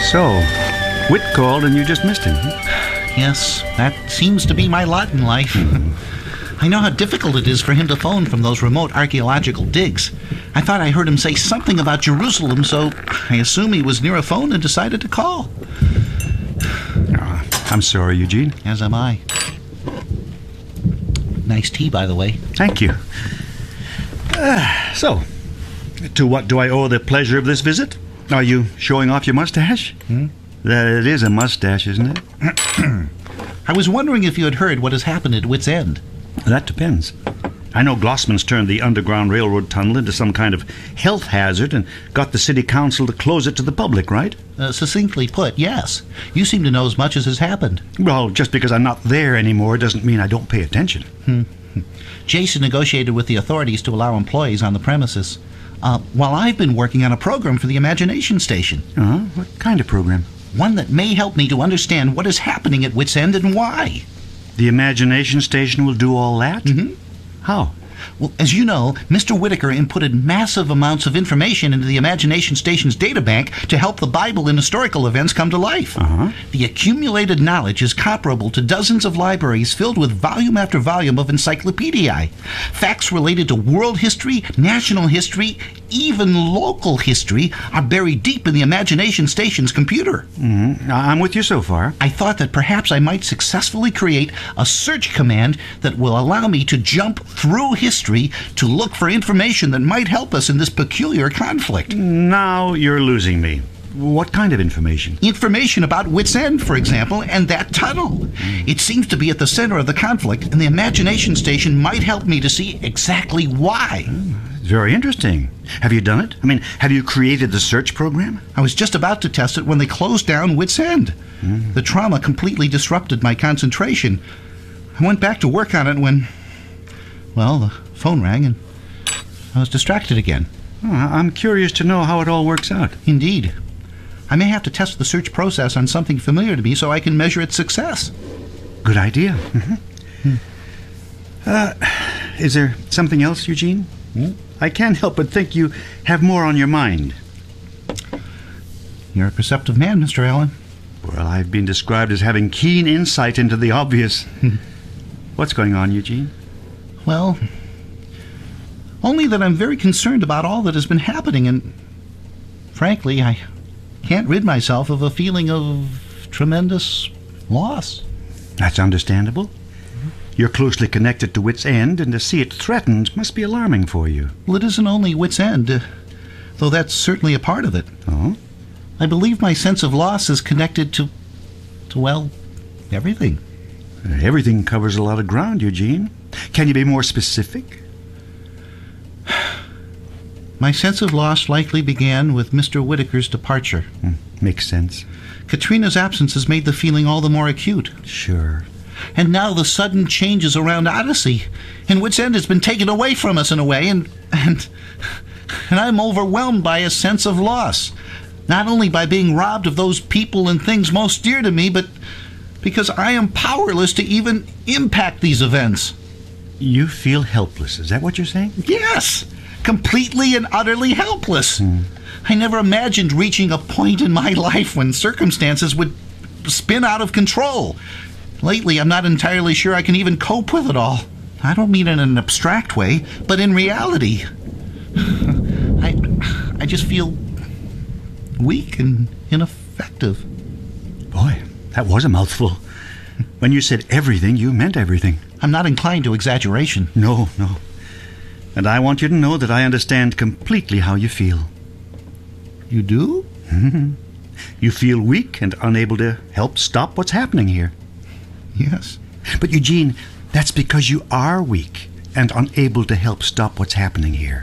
So, Whit called and you just missed him. Yes, that seems to be my lot in life. I know how difficult it is for him to phone from those remote archaeological digs. I thought I heard him say something about Jerusalem, so I assume he was near a phone and decided to call. I'm sorry, Eugene. As am I. Nice tea, by the way. Thank you. So, to what do I owe the pleasure of this visit? Are you showing off your mustache? That it is a mustache, isn't it? I was wondering if you had heard what has happened at Whit's End. That depends. I know Glossman's turned the Underground Railroad tunnel into some kind of health hazard and got the city council to close it to the public, right? Succinctly put, yes. You seem to know as much as has happened. Well, just because I'm not there anymore doesn't mean I don't pay attention. Jason negotiated with the authorities to allow employees on the premises, while I've been working on a program for the Imagination Station. What kind of program? One that may help me to understand what is happening at Whit's End and why. The Imagination Station will do all that? Mm-hmm. How? Well, as you know, Mr. Whitaker inputted massive amounts of information into the Imagination Station's databank to help the Bible and historical events come to life. The accumulated knowledge is comparable to dozens of libraries filled with volume after volume of encyclopediae. Facts related to world history, national history, even local history are buried deep in the Imagination Station's computer. I'm with you so far. I thought that perhaps I might successfully create a search command that will allow me to jump through history to look for information that might help us in this peculiar conflict. Now you're losing me. What kind of information? Information about Whit's End, for example, and that tunnel. It seems to be at the center of the conflict, and the Imagination Station might help me to see exactly why. Very interesting. Have you done it? I mean, have you created the search program? I was just about to test it when they closed down Whit's End. The trauma completely disrupted my concentration. I went back to work on it when, well, the phone rang and I was distracted again. I'm curious to know how it all works out. Indeed. I may have to test the search process on something familiar to me so I can measure its success. Good idea. Is there something else, Eugene? I can't help but think you have more on your mind. You're a perceptive man, Mr. Allen. Well, I've been described as having keen insight into the obvious. What's going on, Eugene? Well, only that I'm very concerned about all that has been happening, and frankly, I can't rid myself of a feeling of tremendous loss. That's understandable. You're closely connected to Whit's End, and to see it threatened must be alarming for you. Well, it isn't only Whit's End, though that's certainly a part of it. Oh? I believe my sense of loss is connected to well, everything. Everything covers a lot of ground, Eugene. Can you be more specific? My sense of loss likely began with Mr. Whitaker's departure. Makes sense. Katrina's absence has made the feeling all the more acute. Sure. And now the sudden changes around Odyssey, and Whit's End has been taken away from us in a way, and I'm overwhelmed by a sense of loss. Not only by being robbed of those people and things most dear to me, but because I am powerless to even impact these events. You feel helpless, is that what you're saying? Yes, completely and utterly helpless. I never imagined reaching a point in my life when circumstances would spin out of control. Lately, I'm not entirely sure I can even cope with it all. I don't mean in an abstract way, but in reality. I just feel weak and ineffective. Boy, that was a mouthful. When you said everything, you meant everything. I'm not inclined to exaggeration. No. And I want you to know that I understand completely how you feel. You do? You feel weak and unable to help stop what's happening here. Yes. But Eugene, that's because you are weak and unable to help stop what's happening here.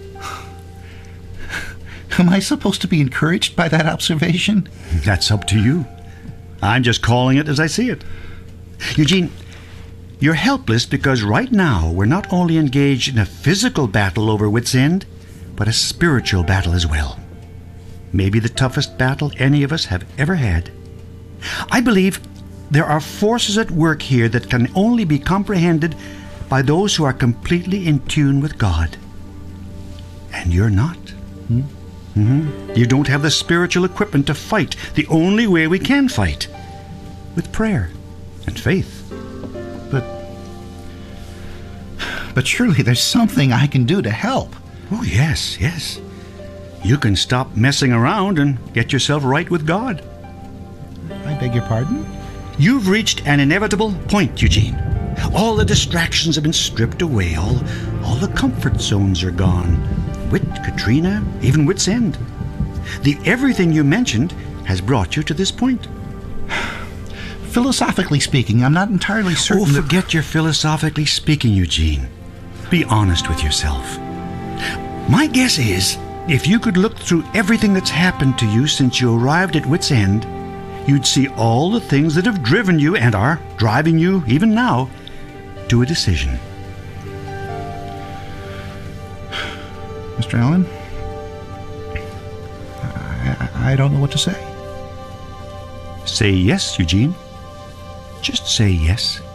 Am I supposed to be encouraged by that observation? That's up to you. I'm just calling it as I see it. Eugene, you're helpless because right now we're not only engaged in a physical battle over Whit's End, but a spiritual battle as well. Maybe the toughest battle any of us have ever had. I believe there are forces at work here that can only be comprehended by those who are completely in tune with God. And you're not. You don't have the spiritual equipment to fight the only way we can fight, with prayer and faith. But surely there's something I can do to help. Oh, yes, yes. You can stop messing around and get yourself right with God. I beg your pardon? You've reached an inevitable point, Eugene. All the distractions have been stripped away. All the comfort zones are gone. Wit, Katrina, even wit's end. The everything you mentioned has brought you to this point. Philosophically speaking, I'm not entirely certain that... Forget your philosophically speaking, Eugene. Be honest with yourself. My guess is, if you could look through everything that's happened to you since you arrived at wit's end, you'd see all the things that have driven you and are driving you, even now, to a decision. Mr. Allen, I don't know what to say. Say yes, Eugene. Just say yes.